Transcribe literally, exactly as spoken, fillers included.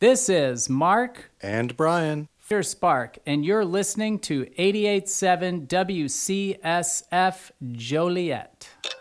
This is Mark and Brian. Fear Spark, and you're listening to eighty-eight point seven W C S F Joliet.